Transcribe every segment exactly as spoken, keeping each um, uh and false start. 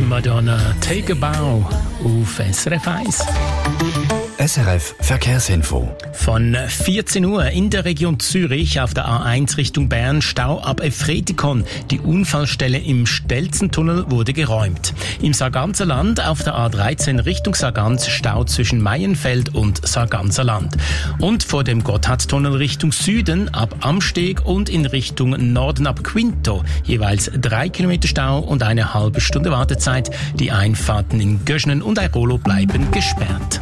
Madonna, Take a Bow auf S R F eins. S R F Verkehrsinfo. Von vierzehn Uhr in der Region Zürich auf der A eins Richtung Bern Stau ab Efretikon. Die Unfallstelle im Stelzentunnel wurde geräumt. Im Sarganser Land auf der A dreizehn Richtung Sargans Stau zwischen Maienfeld und Sarganser Land. Und vor dem Gotthardtunnel Richtung Süden ab Amsteg und in Richtung Norden ab Quinto jeweils drei Kilometer Stau und eine halbe Stunde Wartezeit. Die Einfahrten in Göschnen und Airolo bleiben gesperrt.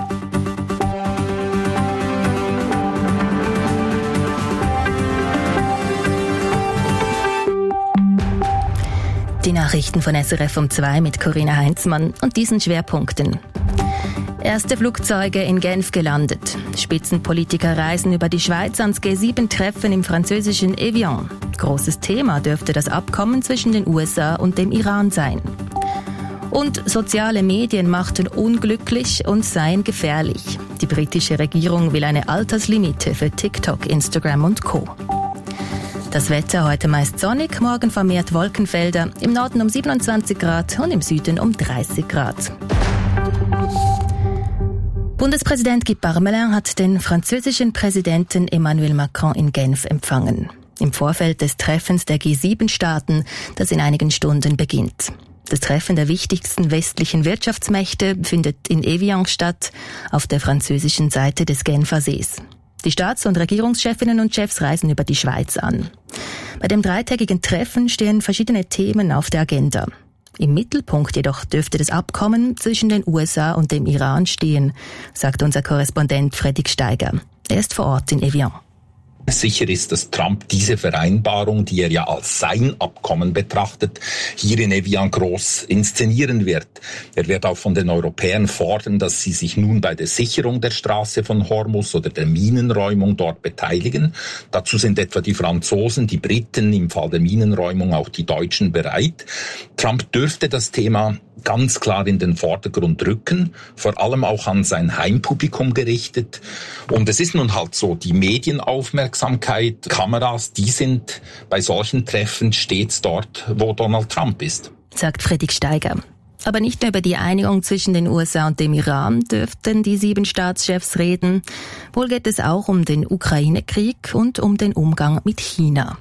Die Nachrichten von S R F um zwei mit Corinna Heinzmann und diesen Schwerpunkten. Erste Flugzeuge in Genf gelandet. Spitzenpolitiker reisen über die Schweiz ans G sieben Treffen im französischen Evian. Großes Thema dürfte das Abkommen zwischen den U S A und dem Iran sein. Und soziale Medien machten unglücklich und seien gefährlich. Die britische Regierung will eine Alterslimite für TikTok, Instagram und Co. Das Wetter heute meist sonnig, morgen vermehrt Wolkenfelder, im Norden um siebenundzwanzig Grad und im Süden um dreißig Grad. Bundespräsident Guy Parmelin hat den französischen Präsidenten Emmanuel Macron in Genf empfangen. Im Vorfeld des Treffens der G sieben Staaten, das in einigen Stunden beginnt. Das Treffen der wichtigsten westlichen Wirtschaftsmächte findet in Evian statt, auf der französischen Seite des Genfer Sees. Die Staats- und Regierungschefinnen und Chefs reisen über die Schweiz an. Bei dem dreitägigen Treffen stehen verschiedene Themen auf der Agenda. Im Mittelpunkt jedoch dürfte das Abkommen zwischen den U S A und dem Iran stehen, sagt unser Korrespondent Fredrik Steiger. Er ist vor Ort in Evian. Sicher ist, dass Trump diese Vereinbarung, die er ja als sein Abkommen betrachtet, hier in Evian groß inszenieren wird. Er wird auch von den Europäern fordern, dass sie sich nun bei der Sicherung der Straße von Hormuz oder der Minenräumung dort beteiligen. Dazu sind etwa die Franzosen, die Briten, im Fall der Minenräumung auch die Deutschen bereit. Trump dürfte das Thema ganz klar in den Vordergrund rücken, vor allem auch an sein Heimpublikum gerichtet. Und es ist nun halt so, die Medienaufmerksamkeit, Kameras, die sind bei solchen Treffen stets dort, wo Donald Trump ist. Sagt Fredrik Steiger. Aber nicht nur über die Einigung zwischen den U S A und dem Iran dürften die sieben Staatschefs reden. Wohl geht es auch um den Ukraine-Krieg und um den Umgang mit China.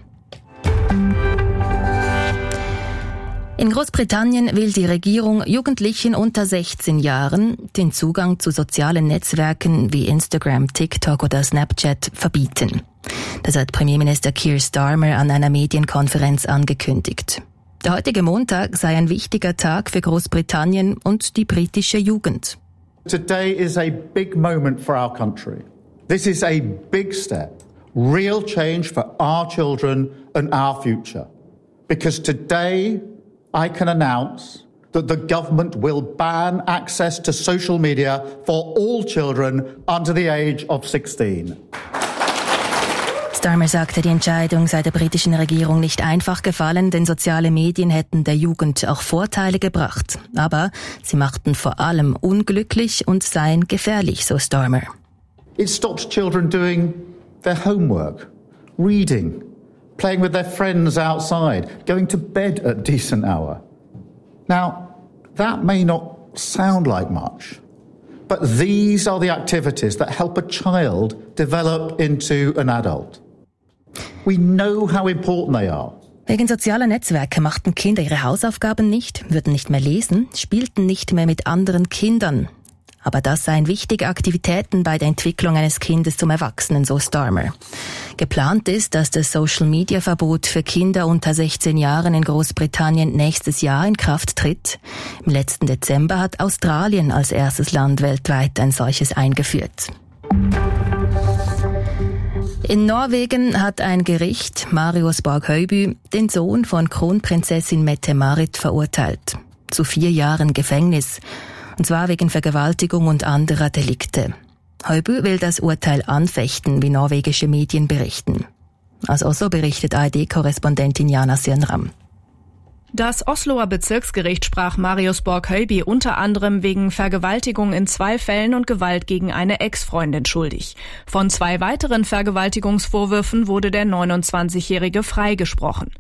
In Großbritannien will die Regierung Jugendlichen unter sechzehn Jahren den Zugang zu sozialen Netzwerken wie Instagram, TikTok oder Snapchat verbieten. Das hat Premierminister Keir Starmer an einer Medienkonferenz angekündigt. Der heutige Montag sei ein wichtiger Tag für Großbritannien und die britische Jugend. Today is a big moment for our country. This is a big step, real change for our children and our future. Because today I can announce that the government will ban access to social media for all children under the age of sixteen. Starmer sagte, die Entscheidung sei der britischen Regierung nicht einfach gefallen, denn soziale Medien hätten der Jugend auch Vorteile gebracht. Aber sie machten vor allem unglücklich und seien gefährlich, so Starmer. It stops children doing their homework, reading, playing with their friends outside, going to bed at a decent hour. Now, that may not sound like much, but these are the activities that help a child develop into an adult. We know how important they are. Wegen sozialer Netzwerke machten Kinder ihre Hausaufgaben nicht, würden nicht mehr lesen, spielten nicht mehr mit anderen Kindern. Aber das seien wichtige Aktivitäten bei der Entwicklung eines Kindes zum Erwachsenen, so Starmer. Geplant ist, dass das Social-Media-Verbot für Kinder unter sechzehn Jahren in Großbritannien nächstes Jahr in Kraft tritt. Im letzten Dezember hat Australien als erstes Land weltweit ein solches eingeführt. In Norwegen hat ein Gericht Marius Borg-Høiby den Sohn von Kronprinzessin Mette-Marit verurteilt. Zu vier Jahren Gefängnis. Und zwar wegen Vergewaltigung und anderer Delikte. Høiby will das Urteil anfechten, wie norwegische Medien berichten. Aus Oslo berichtet A R D-Korrespondentin Jana Sirnram. Das Osloer Bezirksgericht sprach Marius Borg-Høiby unter anderem wegen Vergewaltigung in zwei Fällen und Gewalt gegen eine Ex-Freundin schuldig. Von zwei weiteren Vergewaltigungsvorwürfen wurde der neunundzwanzigjährige freigesprochen.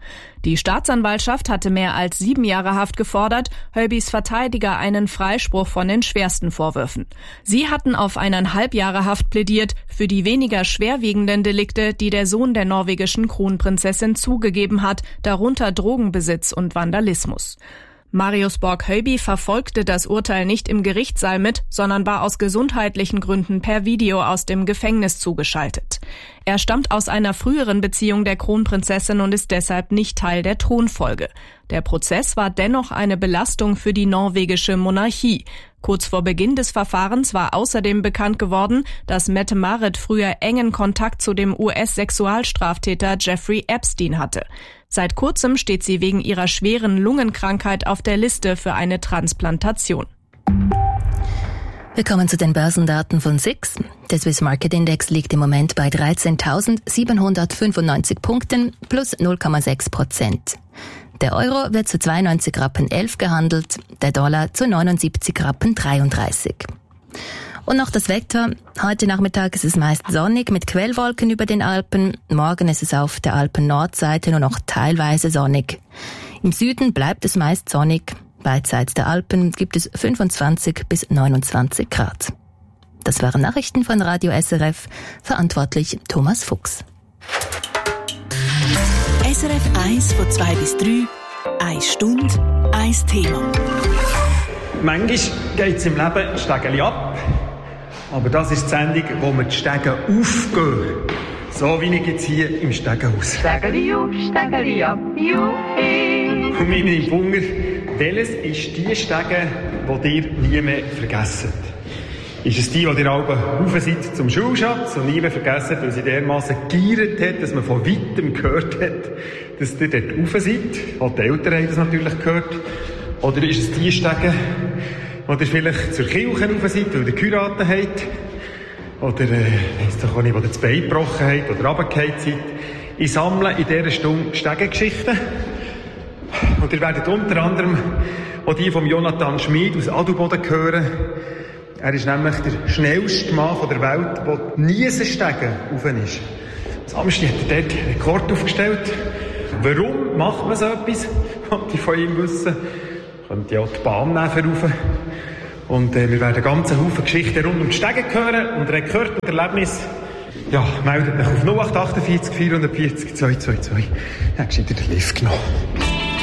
Die Staatsanwaltschaft hatte mehr als sieben Jahre Haft gefordert, Höbys Verteidiger einen Freispruch von den schwersten Vorwürfen. Sie hatten auf eineinhalb Jahre Haft plädiert für die weniger schwerwiegenden Delikte, die der Sohn der norwegischen Kronprinzessin zugegeben hat, darunter Drogenbesitz und Vandalismus. Marius Borg-Höiby verfolgte das Urteil nicht im Gerichtssaal mit, sondern war aus gesundheitlichen Gründen per Video aus dem Gefängnis zugeschaltet. Er stammt aus einer früheren Beziehung der Kronprinzessin und ist deshalb nicht Teil der Thronfolge. Der Prozess war dennoch eine Belastung für die norwegische Monarchie. Kurz vor Beginn des Verfahrens war außerdem bekannt geworden, dass Mette-Marit früher engen Kontakt zu dem U S-Sexualstraftäter Jeffrey Epstein hatte. Seit kurzem steht sie wegen ihrer schweren Lungenkrankheit auf der Liste für eine Transplantation. Wir kommen zu den Börsendaten von S I X. Der Swiss Market Index liegt im Moment bei dreizehntausendsiebenhundertfünfundneunzig Punkten plus null Komma sechs Prozent. Der Euro wird zu zweiundneunzig Rappen elf gehandelt, der Dollar zu neunundsiebzig Rappen dreiunddreißig. Und noch das Wetter. Heute Nachmittag ist es meist sonnig mit Quellwolken über den Alpen. Morgen ist es auf der Alpen-Nordseite nur noch teilweise sonnig. Im Süden bleibt es meist sonnig. Beidseits der Alpen gibt es fünfundzwanzig bis neunundzwanzig Grad. Das waren Nachrichten von Radio S R F. Verantwortlich Thomas Fuchs. S R F eins von zwei bis drei. Eine Stunde, ein Thema. Manchmal geht es im Leben Stegeli ab. Aber das ist die Sendung, wo wir die Stege aufgehen. So wie ich jetzt hier im Stegenhaus. Stegeli auf, Stegeli ab, juhi. Und meine Wunder, welches ist die Stege, die ihr nie mehr vergessen? Ist es die, die ihr alle rauf seid zum Schulschatz und nie mehr vergessen, weil sie dermassen gegiert hat, dass man von weitem gehört hat, dass ihr dort rauf seid? Auch die Eltern haben das natürlich gehört. Oder ist es die Stege, oder vielleicht zur Kirche rauf seid, weil ihr geheiratet habt. Oder, äh, weiss doch auch nicht, wo ihr das Bein gebrochen habt oder runtergefallen seid. Ich sammle in dieser Stunde Stegengeschichten. Und ihr werdet unter anderem auch die von Jonathan Schmid aus Adelboden hören. Er ist nämlich der schnellste Mann der Welt, der nie einen Stegen rauf ist. Samstag hat er dort einen Rekord aufgestellt. Warum macht man so etwas? Wollte ich von ihm wissen. Könnt ihr auch die Bahn nehmen rauf. Und äh, wir werden einen ganzen Haufen Geschichten rund um die Stege hören und Rekord und Erlebnis. Ja, meldet euch auf null acht acht vier vierundvierzig zweihundertvierzig. Ja, gescheiter den Lift genommen.